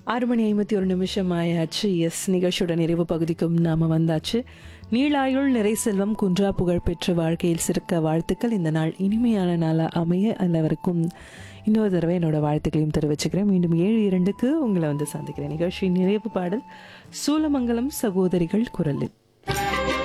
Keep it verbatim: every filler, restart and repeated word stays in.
ஆறு மணி ஐம்பத்தி ஒரு நிமிஷம் ஆயாச்சு. எஸ், நிகழ்ச்சியோட நிறைவு பகுதிக்கும் நாம் வந்தாச்சு. நீளாயுள் நிறை செல்வம் குன்றா புகழ் பெற்ற வாழ்க்கையில் சிறக்க வாழ்த்துக்கள். இந்த நாள் இனிமையான நாளாக அமைய அனைவருக்கும் இன்னொரு தடவை என்னோட வாழ்த்துக்களையும் தெரிவிச்சுக்கிறேன். மீண்டும் ஏழு இரண்டுக்கு உங்களை வந்து சந்திக்கிறேன். நிகழ்ச்சியின் நிறைவு பாடல் சூலமங்கலம் சகோதரிகள் குரலில்.